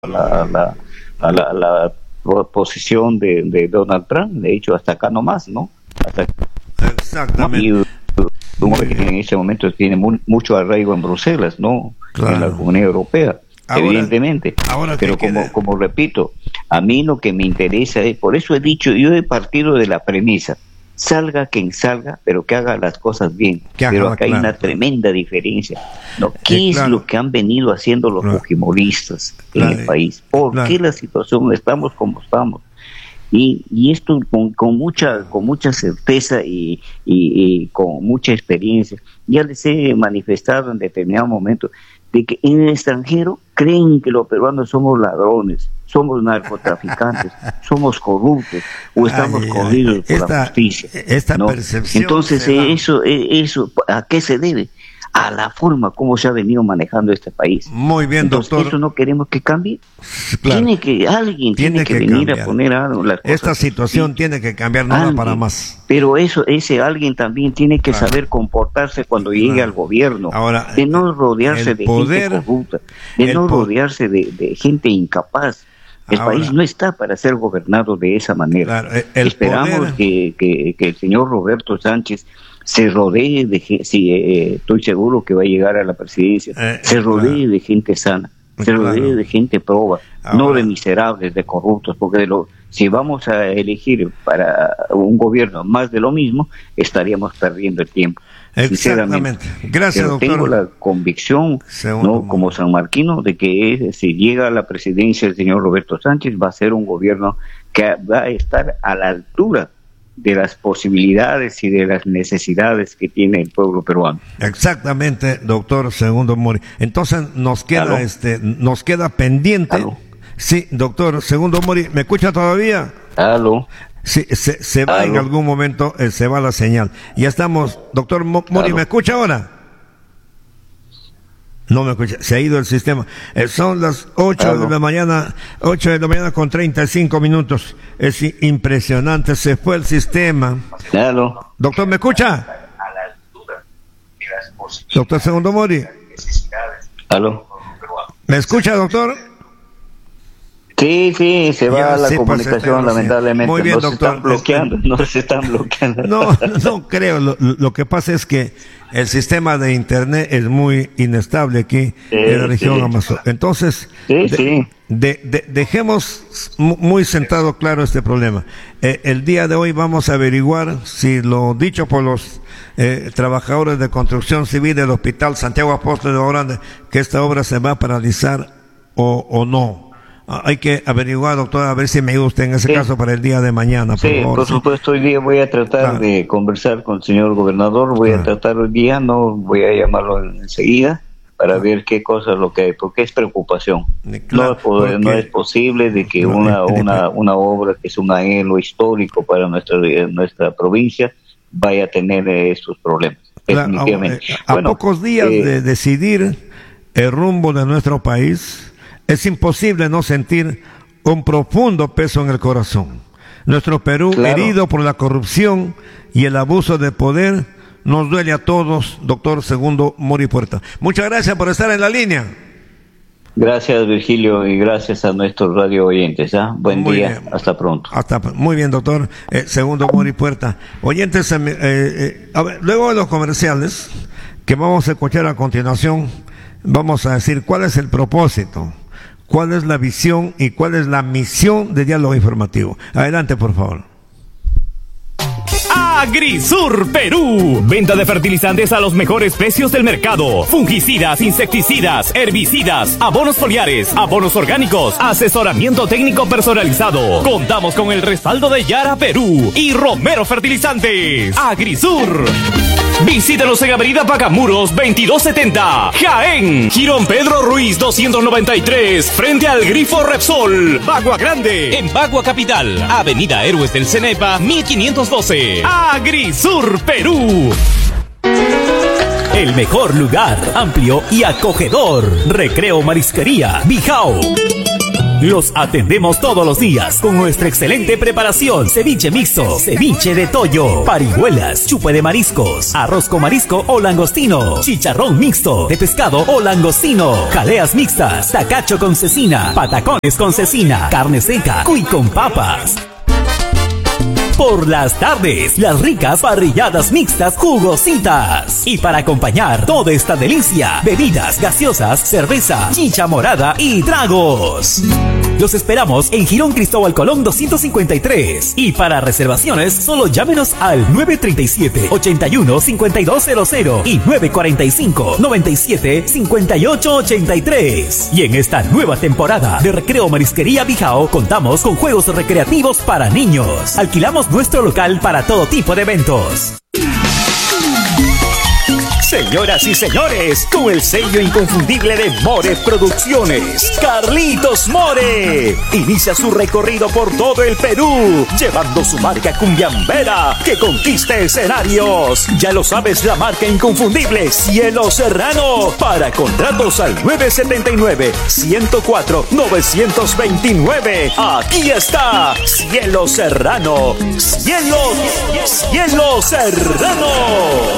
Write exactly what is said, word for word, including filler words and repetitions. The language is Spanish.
la, la, a la, la posición de, de Donald Trump, de hecho hasta acá nomás, ¿no? Hasta Exactamente. Y un hombre que en ese momento tiene muy, mucho arraigo en Bruselas, ¿no? Claro. En la Comunidad Europea, ahora, evidentemente. Ahora Pero como, quede... como repito, a mí lo que me interesa es, por eso he dicho, yo he partido de la premisa, salga quien salga, pero que haga las cosas bien. Que pero haga, acá claro, hay una claro. tremenda diferencia, ¿no? ¿Qué Sí, es claro. lo que han venido haciendo los Claro. fujimoristas Claro. en el país? ¿Por Claro. qué la situación estamos como estamos? Y, y esto con, con mucha con mucha certeza y, y, y con mucha experiencia. Ya les he manifestado en determinado momento de que en el extranjero creen que los peruanos somos ladrones, somos narcotraficantes, somos corruptos o estamos Ay, corridos ay, por esta- la justicia, esta ¿no? percepción Entonces se da. eh, eso eh, eso ¿a qué se debe? A la forma como se ha venido manejando este país. Muy bien, Entonces, doctor. eso no queremos que cambie. Claro. Tiene que alguien tiene, Tiene que, que venir cambiar. a poner algo, las cosas. Esta situación Sí. tiene que cambiar, no da Alguien. para más. Pero eso, ese alguien también tiene que Claro. saber comportarse cuando llegue Claro. al gobierno, Ahora, de no rodearse el de poder- gente corrupta, de el no po- rodearse de, de gente incapaz. El Ahora- país no está para ser gobernado de esa manera. Claro, el Esperamos poder- que, que, que el señor Roberto Sánchez se rodee de gente, sí, eh, estoy seguro que va a llegar a la presidencia, Eh, se rodee claro. de gente sana, se Claro. rodee de gente proba, no Ahora- de miserables, de corruptos, porque de lo, si vamos a elegir para un gobierno más de lo mismo, estaríamos perdiendo el tiempo. Exactamente. Sinceramente. Gracias, Pero doctor. tengo la convicción, Segundo. ¿no? como sanmarquino, de que eh, si llega a la presidencia el señor Roberto Sánchez, va a ser un gobierno que va a estar a la altura de las posibilidades y de las necesidades que tiene el pueblo peruano. Exactamente, doctor Segundo Mori. Entonces nos queda ¿Aló? este, nos queda pendiente. ¿Aló? Sí, doctor Segundo Mori, ¿me escucha todavía? Aló. Sí, se, se va en ¿Aló? algún momento, eh, se va la señal. Ya estamos, doctor Mo- Mori, ¿Aló? ¿me escucha ahora? No me escucha, se ha ido el sistema. Eh, son las ocho ¿Aló? de la mañana, ocho de la mañana con treinta y cinco minutos. Es i- impresionante, se fue el sistema. Aló. Doctor, ¿me escucha? Doctor Segundo Mori, Aló. ¿me escucha, doctor? Sí, sí, se va Ya, la sí, pues, comunicación, se te- lamentablemente. Muy bien, nos doctor. están bloqueando, nos están bloqueando. No, no creo. Lo, lo que pasa es que el sistema de internet es muy inestable aquí Sí, en la región sí. Amazon. Entonces, Sí, de- sí. de- de- dejemos mu- muy sentado claro este problema. Eh, el día de hoy vamos a averiguar si lo dicho por los eh, trabajadores de construcción civil del Hospital Santiago Apóstol de Orande, que esta obra se va a paralizar o, o no. Ah, hay que averiguar, doctor, a ver si me ayuda usted en ese Sí. caso para el día de mañana, por Sí, favor. por sí. supuesto, hoy día voy a tratar Claro. de conversar con el señor gobernador, voy Claro. a tratar hoy día, no voy a llamarlo enseguida para ver qué cosa es lo que hay, porque es preocupación. Claro, no, es poder- no porque- es posible de que No, una, es- una, una obra que es un anhelo histórico para nuestra, nuestra provincia vaya a tener eh, estos problemas, Claro, definitivamente. a, a Bueno, pocos días eh, de decidir el rumbo de nuestro país, es imposible no sentir un profundo peso en el corazón. Nuestro Perú, Claro. herido por la corrupción y el abuso de poder, nos duele a todos, doctor Segundo Mori Puerta. Muchas gracias por estar en la línea. Gracias, Virgilio, y gracias a nuestros radio oyentes. ¿ah? Buen Muy día, bien. hasta pronto. Hasta muy bien, doctor eh, Segundo Mori Puerta. Oyentes, eh, eh, a ver, luego de los comerciales que vamos a escuchar a continuación, vamos a decir cuál es el propósito, cuál es la visión y cuál es la misión de Diálogo Informativo. Adelante, por favor. Agrisur Perú. Venta de fertilizantes a los mejores precios del mercado. Fungicidas, insecticidas, herbicidas, abonos foliares, abonos orgánicos, asesoramiento técnico personalizado. Contamos con el respaldo de Yara Perú y Romero Fertilizantes. Agrisur. Visítanos en Avenida Pacamuros veintidós setenta, Jaén. Girón Pedro Ruiz doscientos noventa y tres, frente al Grifo Repsol, Bagua Grande. En Bagua Capital, Avenida Héroes del Cenepa mil quinientos doce. Agrisur Perú. El mejor lugar, amplio y acogedor. Recreo Marisquería, Bijao. Los atendemos todos los días con nuestra excelente preparación. Ceviche mixto, ceviche de toyo, parihuelas, chupe de mariscos, arroz con marisco o langostino, chicharrón mixto de pescado o langostino, jaleas mixtas, tacacho con cecina, patacones con cecina, carne seca, cuy con papas. Por las tardes, las ricas parrilladas mixtas jugositas. Y para acompañar toda esta delicia, bebidas gaseosas, cerveza, chicha morada y tragos. Los esperamos en Girón Cristóbal Colón doscientos cincuenta y tres. Y para reservaciones, solo llámenos al nueve tres siete, ocho uno, cinco dos cero cero y nueve cuatro cinco, nueve siete, cinco ocho ocho tres. Y en esta nueva temporada de Recreo Marisquería Bijao, contamos con juegos recreativos para niños. Alquilamos nuestro local para todo tipo de eventos. Señoras y señores, con el sello inconfundible de More Producciones, Carlitos More inicia su recorrido por todo el Perú, llevando su marca cumbiambera que conquista escenarios. Ya lo sabes, la marca inconfundible Cielo Serrano. Para contratos al nueve siete nueve, uno cero cuatro, nueve dos nueve. Aquí está Cielo Serrano. Cielo, Cielo Serrano.